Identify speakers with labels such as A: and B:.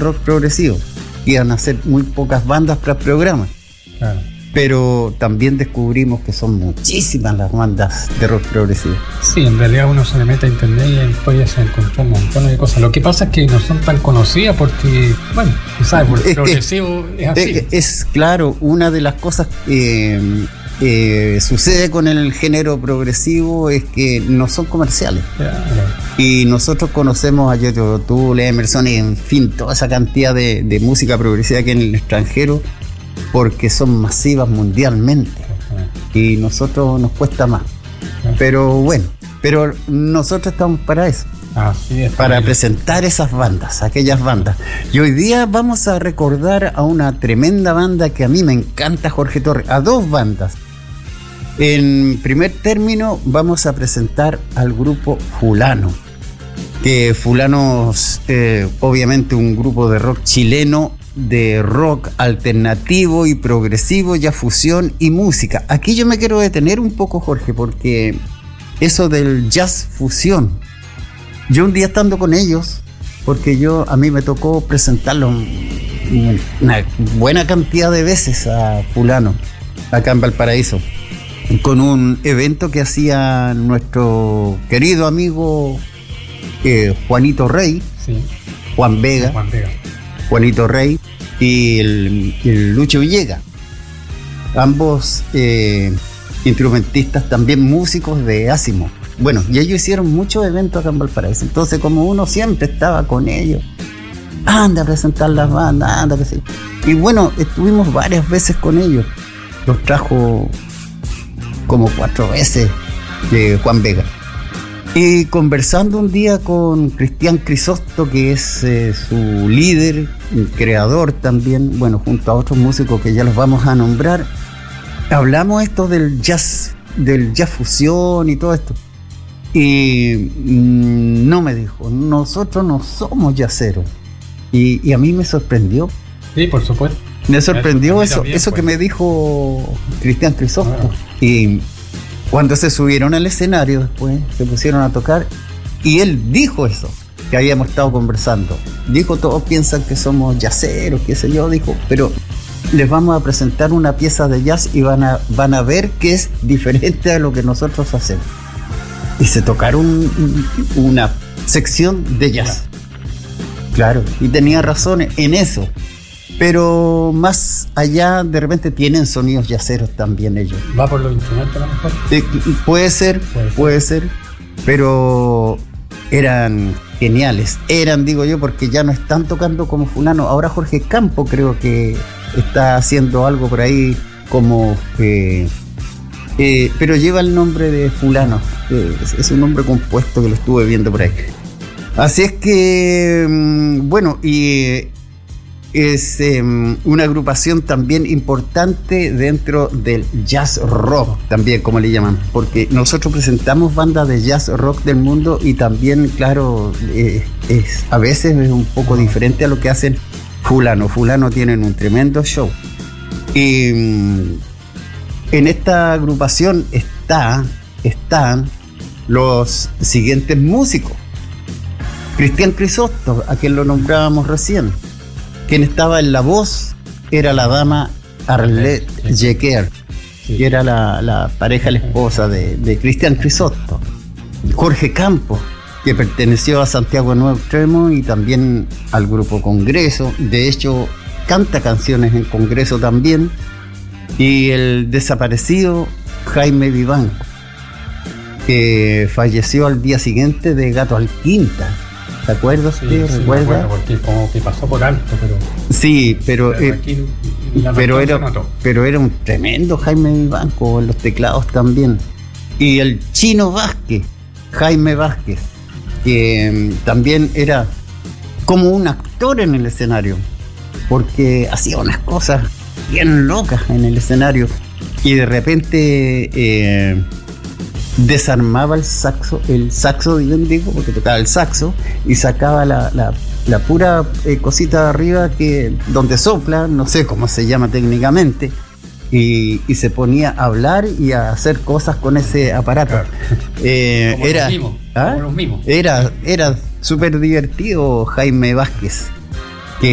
A: rock progresivo. Iban a ser muy pocas bandas para el programa.
B: Claro.
A: Pero también descubrimos que son muchísimas las bandas de rock progresivo.
B: Sí, en realidad uno se le mete a internet y después ya se encontró un montón de cosas. Lo que pasa es que no son tan conocidas porque, bueno, ¿sabes? Porque el progresivo es así.
A: Es claro, una de las cosas sucede con el género progresivo es que no son comerciales.
B: Claro.
A: Y nosotros conocemos a Jethro Tull, Emerson y en fin, toda esa cantidad de música progresiva que hay en el extranjero porque son masivas mundialmente. Y nosotros nos cuesta más. Pero bueno, nosotros estamos para eso.
B: Así es,
A: para presentar esas bandas, aquellas bandas. Y hoy día vamos a recordar a una tremenda banda que a mí me encanta, Jorge Torres, a dos bandas. En primer término vamos a presentar al grupo Fulano, que Fulano es obviamente un grupo de rock chileno, de rock alternativo y progresivo, ya fusión y música. Aquí yo me quiero detener un poco, Jorge, porque eso del jazz fusión, yo un día estando con ellos, porque a mí me tocó presentarlo una buena cantidad de veces a Fulano, acá en Valparaíso, con un evento que hacía nuestro querido amigo Juanito Rey,
B: sí.
A: Juan Vega, Juanito Rey y el Lucho Villegas, ambos instrumentistas, también músicos de Asimo. Bueno, y ellos hicieron muchos eventos acá en Valparaíso. Entonces, como uno siempre estaba con ellos, anda a presentar las bandas, anda que sí. Y bueno, estuvimos varias veces con ellos. Los trajo como 4 veces de Juan Vega. Y conversando un día con Cristian Crisosto, que es su líder, creador también, bueno, junto a otros músicos que ya los vamos a nombrar, hablamos esto del jazz fusión y todo esto. Y no me dijo, nosotros no somos jazzeros. Y a mí me sorprendió.
B: Sí, por supuesto.
A: Me sorprendió eso
B: también,
A: que me dijo Cristian Crisosto. Y cuando se subieron al escenario después, se pusieron a tocar, y él dijo eso, que habíamos estado conversando. Dijo, todos piensan que somos jazzeros, qué sé yo, dijo, pero les vamos a presentar una pieza de jazz y van a ver que es diferente a lo que nosotros hacemos. Y se tocaron una sección de jazz. Claro, y tenía razón en eso. Pero más allá, de repente tienen sonidos jazzeros también ellos.
B: ¿Va por los instrumentos a lo mejor?
A: Puede ser, pero eran geniales. Digo yo, porque ya no están tocando como Fulano. Ahora Jorge Campo creo que está haciendo algo por ahí como... pero lleva el nombre de Fulano. Es un nombre compuesto que lo estuve viendo por ahí. Así es que, bueno, y... es una agrupación también importante dentro del jazz rock, también como le llaman, porque nosotros presentamos bandas de jazz rock del mundo y también, claro, a veces es un poco diferente a lo que hacen Fulano. Fulano tienen un tremendo show. Y en esta agrupación están los siguientes músicos. Cristian Crisosto, a quien lo nombrábamos recién. Quien estaba en la voz era la dama Arlette Jecker, que era la pareja, la esposa de Cristian Crisosto. Jorge Campos, que perteneció a Santiago Nuevo Extremo y también al grupo Congreso. De hecho, canta canciones en Congreso también. Y el desaparecido Jaime Vivanco, que falleció al día siguiente de Gato al Quinta. ¿Te acuerdas?
B: Sí, ¿recuerdas? Porque como que pasó por alto, pero... Sí, pero
A: era un tremendo Jaime Vivanco en los teclados también. Y el Chino Vázquez, Jaime Vázquez, que también era como un actor en el escenario, porque hacía unas cosas bien locas en el escenario. Y de repente... desarmaba el saxo, digo, porque tocaba el saxo y sacaba la pura cosita de arriba donde sopla, no sé cómo se llama técnicamente, y se ponía a hablar y a hacer cosas con ese aparato.
B: Como los mimos.
A: Era súper divertido Jaime Vázquez.